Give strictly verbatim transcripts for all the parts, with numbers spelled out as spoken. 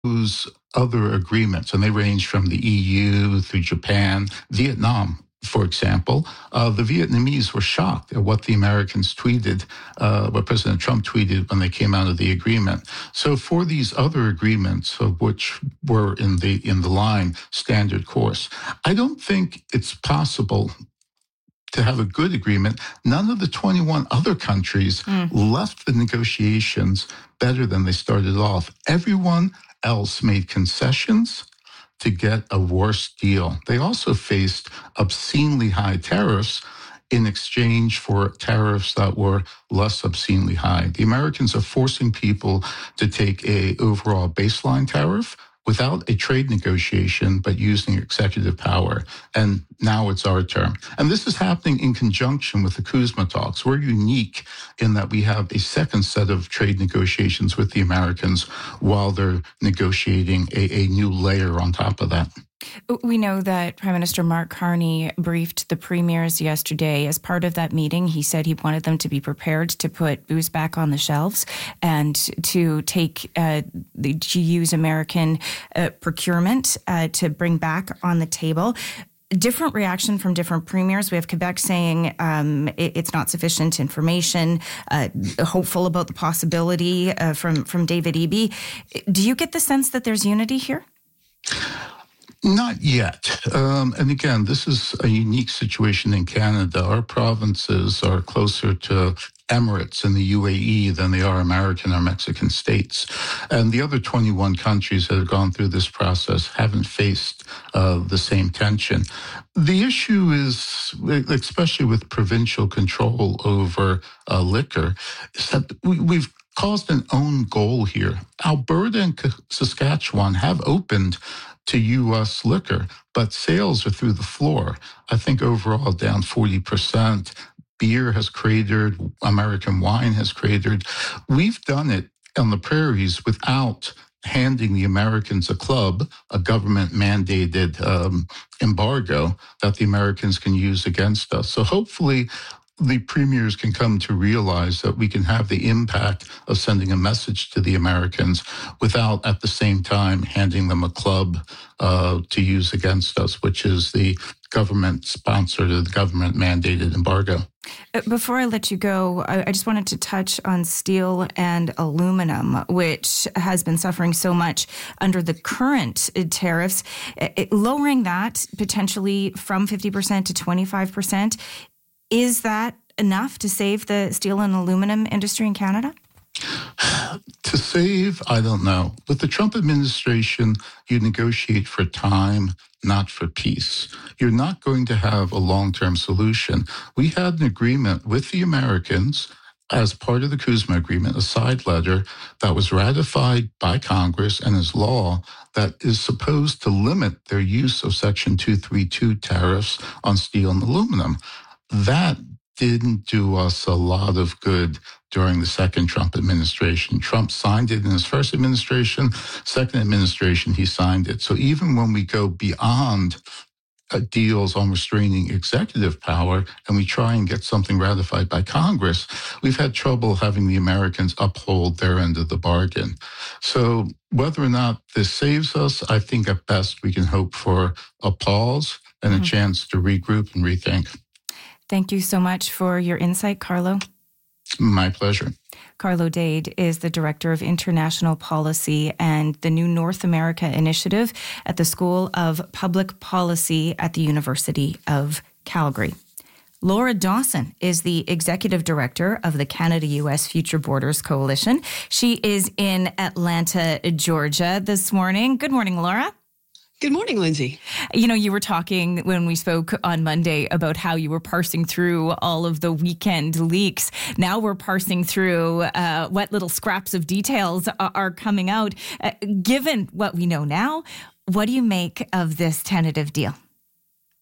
those other agreements, and they range from the E U through Japan, Vietnam, for example, uh, the Vietnamese were shocked at what the Americans tweeted, uh, what President Trump tweeted when they came out of the agreement. So for these other agreements, of which were in the in the line standard course, I don't think it's possible to have a good agreement. None of the twenty-one other countries mm. left the negotiations better than they started off. Everyone else made concessions to get a worse deal. They also faced obscenely high tariffs in exchange for tariffs that were less obscenely high. The Americans are forcing people to take a overall baseline tariff without a trade negotiation, but using executive power. And now it's our turn. And this is happening in conjunction with the Kuzma talks. We're unique in that we have a second set of trade negotiations with the Americans while they're negotiating a, a new layer on top of that. We know that Prime Minister Mark Carney briefed the premiers yesterday. As part of that meeting, he said he wanted them to be prepared to put booze back on the shelves and to take uh, the to use American uh, procurement uh, to bring back on the table. Different reaction from different premiers. We have Quebec saying um, it, it's not sufficient information, uh, hopeful about the possibility uh, from, from David Eby. Do you get the sense that there's unity here? Not yet. Um, and again, this is a unique situation in Canada. Our provinces are closer to Emirates in the U A E than they are American or Mexican states. And the other twenty-one countries that have gone through this process haven't faced uh, the same tension. The issue is, especially with provincial control over uh, liquor, is that we, we've caused an own goal here. Alberta and Saskatchewan have opened to U S liquor, but sales are through the floor. I think overall down forty percent. Beer has cratered, American wine has cratered. We've done it on the prairies without handing the Americans a club, a government-mandated um, embargo that the Americans can use against us. So hopefully the premiers can come to realize that we can have the impact of sending a message to the Americans without at the same time handing them a club uh, to use against us, which is the government-sponsored, the government-mandated embargo. Before I let you go, I just wanted to touch on steel and aluminum, which has been suffering so much under the current tariffs. Lowering that potentially from fifty percent to twenty-five percent, is that enough to save the steel and aluminum industry in Canada? To save, I don't know. With the Trump administration, you negotiate for time, not for peace. You're not going to have a long-term solution. We had an agreement with the Americans as part of the Kuzma agreement, a side letter that was ratified by Congress and is law that is supposed to limit their use of Section two thirty-two tariffs on steel and aluminum. That didn't do us a lot of good during the second Trump administration. Trump signed it in his first administration. Second administration, he signed it. So even when we go beyond uh, deals on restraining executive power and we try and get something ratified by Congress, we've had trouble having the Americans uphold their end of the bargain. So whether or not this saves us, I think at best we can hope for a pause and mm-hmm. a chance to regroup and rethink. Thank you so much for your insight, Carlo. My pleasure. Carlo Dade is the Director of International Policy and the New North America Initiative at the School of Public Policy at the University of Calgary. Laura Dawson is the Executive Director of the Canada-U S Future Borders Coalition. She is in Atlanta, Georgia this morning. Good morning, Laura. Good morning, Lindsay. You know, you were talking when we spoke on Monday about how you were parsing through all of the weekend leaks. Now we're parsing through uh, what little scraps of details are coming out. Uh, given what we know now, what do you make of this tentative deal?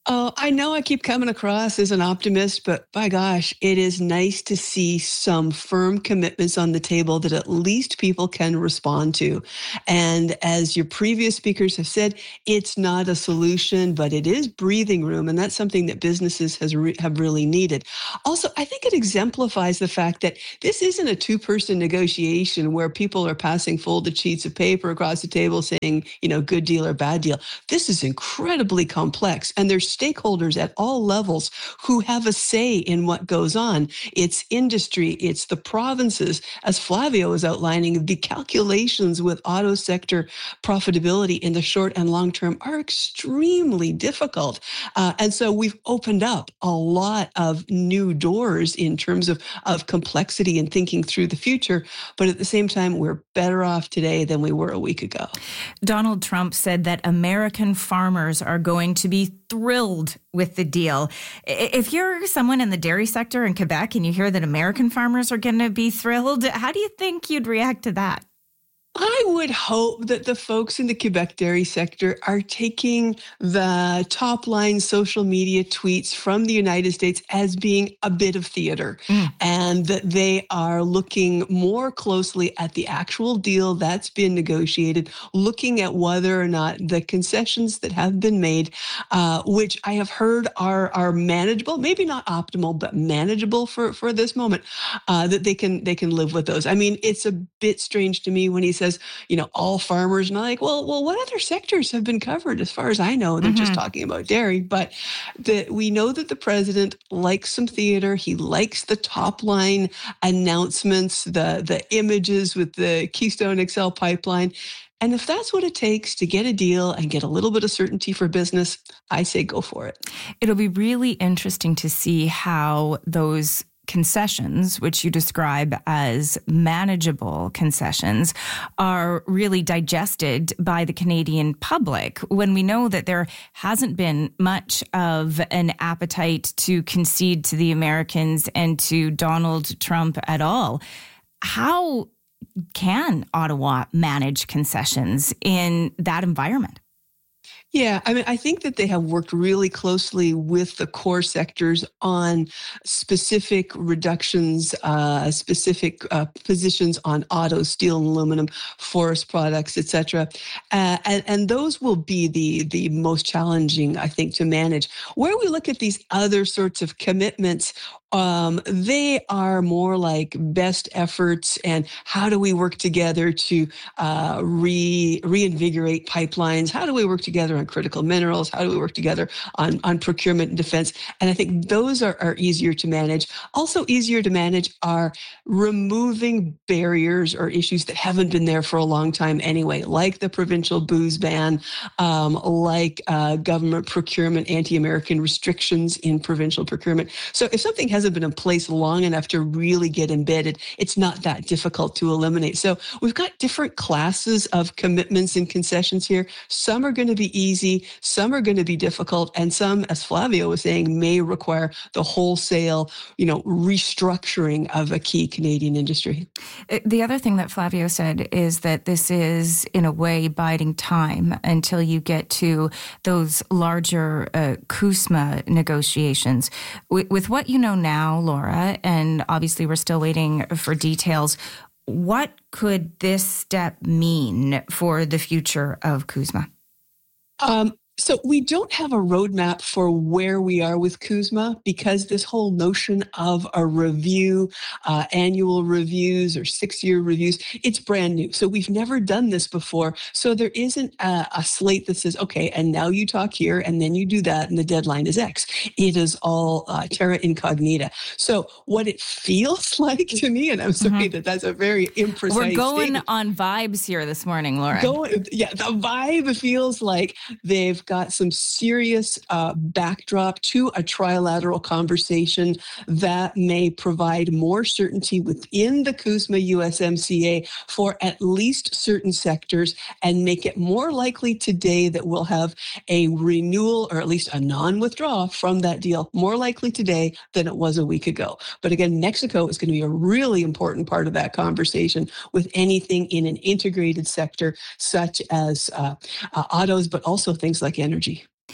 Oh, I know I keep coming across as an optimist, but by gosh, it is nice to see some firm commitments on the table that at least people can respond to. And as your previous speakers have said, it's not a solution, but it is breathing room. And that's something that businesses has re- have really needed. Also, I think it exemplifies the fact that this isn't a two-person negotiation where people are passing folded sheets of paper across the table saying, you know, good deal or bad deal. This is incredibly complex, and there's stakeholders at all levels who have a say in what goes on. It's industry, it's the provinces, as Flavio was outlining, the calculations with auto sector profitability in the short and long term are extremely difficult. Uh, and so we've opened up a lot of new doors in terms of, of complexity and thinking through the future. But at the same time, we're better off today than we were a week ago. Donald Trump said that American farmers are going to be thrilled with the deal. If you're someone in the dairy sector in Quebec and you hear that American farmers are going to be thrilled, how do you think you'd react to that? I would hope that the folks in the Quebec dairy sector are taking the top line social media tweets from the United States as being a bit of theater, mm. and that they are looking more closely at the actual deal that's been negotiated, looking at whether or not the concessions that have been made, uh, which I have heard are are manageable, maybe not optimal, but manageable for, for this moment, uh, that they can they can live with those. I mean, it's a bit strange to me when he says, you know, all farmers, and I'm like, well, well, what other sectors have been covered? As far as I know, they're mm-hmm. just talking about dairy. But the, we know that the president likes some theater. He likes the top line announcements, the the images with the Keystone X L pipeline. And if that's what it takes to get a deal and get a little bit of certainty for business, I say go for it. It'll be really interesting to see how those concessions, which you describe as manageable concessions, are really digested by the Canadian public when we know that there hasn't been much of an appetite to concede to the Americans and to Donald Trump at all. How can Ottawa manage concessions in that environment? Yeah, I mean, I think that they have worked really closely with the core sectors on specific reductions, uh, specific uh, positions on auto, steel, and aluminum, forest products, et cetera. Uh, and, and those will be the, the most challenging, I think, to manage. Where we look at these other sorts of commitments, Um, they are more like best efforts and how do we work together to uh, re reinvigorate pipelines? How do we work together on critical minerals? How do we work together on, on procurement and defense? And I think those are, are easier to manage. Also easier to manage are removing barriers or issues that haven't been there for a long time anyway, like the provincial booze ban, um, like uh, government procurement, anti-American restrictions in provincial procurement. So if something has hasn't been in place long enough to really get embedded, it's not that difficult to eliminate. So we've got different classes of commitments and concessions here. Some are going to be easy, some are going to be difficult, and some, as Flavio was saying, may require the wholesale, you know, restructuring of a key Canadian industry. The other thing that Flavio said is that this is, in a way, biding time until you get to those larger uh, CUSMA negotiations. With, with what you know now, Now, Laura, and obviously we're still waiting for details. What could this step mean for the future of CUSMA? Um, so we don't have a roadmap for where we are with CUSMA because this whole notion of a review, uh, annual reviews or six-year reviews, it's brand new. So we've never done this before. So there isn't a, a slate that says, okay, and now you talk here and then you do that and the deadline is X. It is all uh, terra incognita. So what it feels like to me, and I'm sorry mm-hmm. that that's a very imprecise We're going statement. on vibes here this morning, Laura. Going, yeah, the vibe feels like they've got some serious uh, backdrop to a trilateral conversation that may provide more certainty within the CUSMA U S M C A for at least certain sectors and make it more likely today that we'll have a renewal or at least a non-withdrawal from that deal, more likely today than it was a week ago. But again, Mexico is going to be a really important part of that conversation with anything in an integrated sector such as uh, uh, autos, but also things like energy.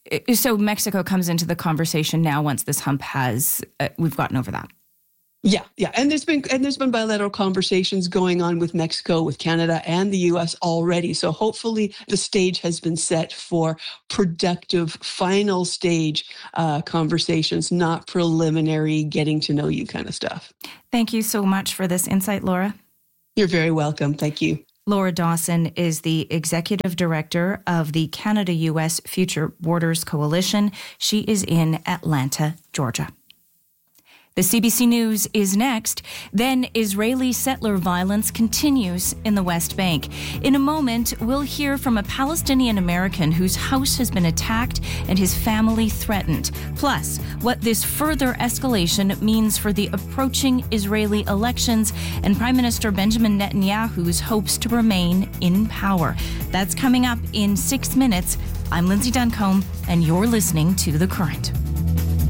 So Mexico comes into the conversation now once this hump has, uh, we've gotten over that. Yeah, yeah, and there's been and there's been bilateral conversations going on with Mexico, with Canada, and the U S already. So hopefully, the stage has been set for productive, final stage uh, conversations, not preliminary, getting to know you kind of stuff. Thank you so much for this insight, Laura. You're very welcome. Thank you. Laura Dawson is the executive director of the Canada-U S Future Borders Coalition. She is in Atlanta, Georgia. The C B C News is next. Then Israeli settler violence continues in the West Bank. In a moment, we'll hear from a Palestinian American whose house has been attacked and his family threatened. Plus, what this further escalation means for the approaching Israeli elections and Prime Minister Benjamin Netanyahu's hopes to remain in power. That's coming up in six minutes. I'm Lindsay Duncombe, and you're listening to The Current.